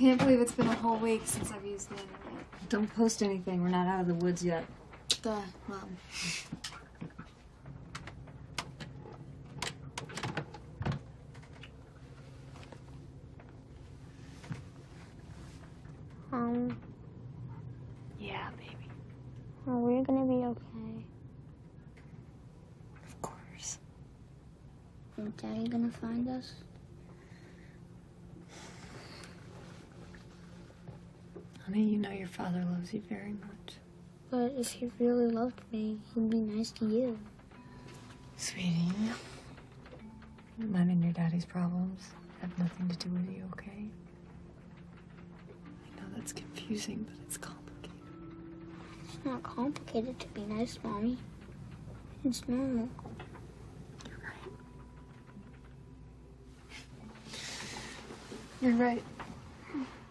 can't believe it's been a whole week since I've used the internet. Don't post anything. We're not out of the woods yet. Duh, Mom. Yeah, baby. Are we gonna be okay? Of course. Is Daddy gonna find us? Honey, you know your father loves you very much. But if he really loved me, he'd be nice to you. Sweetie, mine and your daddy's problems have nothing to do with you, okay? I know that's confusing, but it's complicated. It's not complicated to be nice, Mommy. It's normal. You're right. You're right.